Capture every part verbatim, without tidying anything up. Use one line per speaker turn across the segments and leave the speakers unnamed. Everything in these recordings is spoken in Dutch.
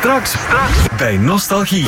Straks, straks bij Nostalgie.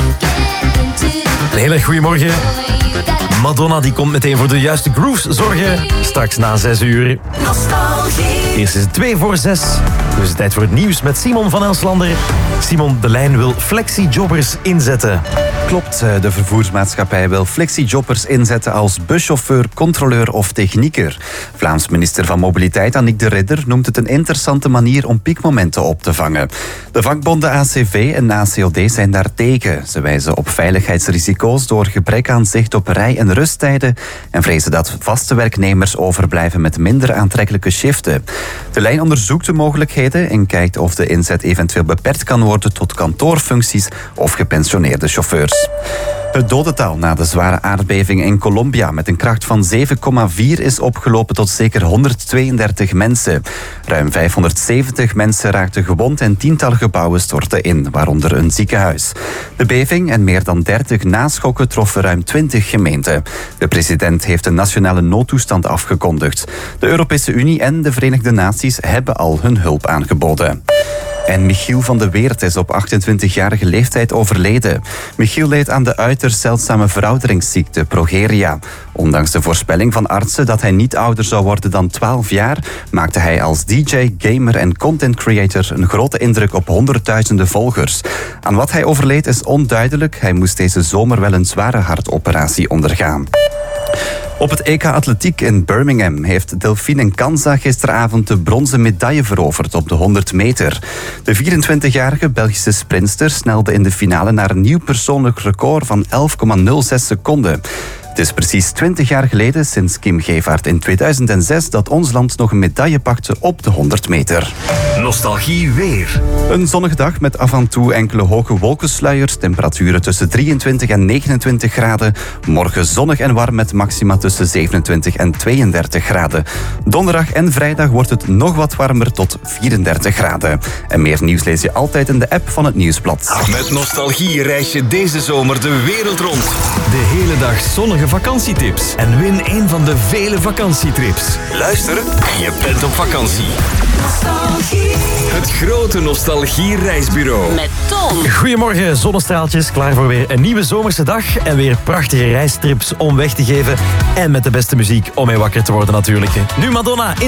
Een hele goede morgen. Madonna die komt meteen voor de juiste grooves zorgen. Straks na zes uur.
Nostalgie.
Eerst is het twee voor zes. Dus tijd voor het nieuws met Simon van Elslander. Simon, de lijn wil flexi-jobbers inzetten.
Klopt, de vervoersmaatschappij wil flexi-jobbers inzetten als buschauffeur, controleur of technieker. Vlaams minister van Mobiliteit Annick de Ridder noemt het een interessante manier om piekmomenten op te vangen. De vakbonden A C V en A C O D zijn daartegen. Ze wijzen op veiligheidsrisico's door gebrek aan zicht op rij- en rusttijden en vrezen dat vaste werknemers overblijven met minder aantrekkelijke shiften. De lijn onderzoekt de mogelijkheden en kijkt of de inzet eventueel beperkt kan worden tot kantoorfuncties of gepensioneerde chauffeurs. Het dodental na de zware aardbeving in Colombia met een kracht van zeven komma vier is opgelopen tot zeker honderdtweeëndertig mensen. Ruim vijfhonderdzeventig mensen raakten gewond en tientallen gebouwen stortten in, waaronder een ziekenhuis. De beving en meer dan dertig naschokken troffen ruim twintig gemeenten. De president heeft een nationale noodtoestand afgekondigd. De Europese Unie en de Verenigde Naties hebben al hun hulp aangeboden. En Michiel van de Weert is op achtentwintigjarige leeftijd overleden. Michiel leed aan de uiterst zeldzame verouderingsziekte progeria. Ondanks de voorspelling van artsen dat hij niet ouder zou worden dan twaalf jaar... maakte hij als D J, gamer en content creator een grote indruk op honderdduizenden volgers. Aan wat hij overleed is onduidelijk. Hij moest deze zomer wel een zware hartoperatie ondergaan. Op het E K Atletiek in Birmingham heeft Delphine Kanza gisteravond de bronzen medaille veroverd op de honderd meter. De vierentwintigjarige Belgische sprinter snelde in de finale naar een nieuw persoonlijk record van elf komma nul zes seconden. Het is precies twintig jaar geleden, sinds Kim Gevaert in tweeduizend zes, dat ons land nog een medaille pakte op de honderd meter.
Nostalgie weer.
Een zonnige dag met af en toe enkele hoge wolkensluiers. Temperaturen tussen drieëntwintig en negenentwintig graden. Morgen zonnig en warm met maxima tussen zevenentwintig en tweeëndertig graden. Donderdag en vrijdag wordt het nog wat warmer tot vierendertig graden. En meer nieuws lees je altijd in de app van het Nieuwsblad.
Met Nostalgie reis je deze zomer de wereld rond. De hele dag zonnige vakantietips. En win een van de vele vakantietrips. Luister en je bent op vakantie.
Nostalgie.
Het grote Nostalgie-reisbureau.
Met Tom.
Goedemorgen, zonnestraaltjes. Klaar voor weer een nieuwe zomerse dag. En weer prachtige reistrips om weg te geven. En met de beste muziek om mee wakker te worden natuurlijk. Nu Madonna in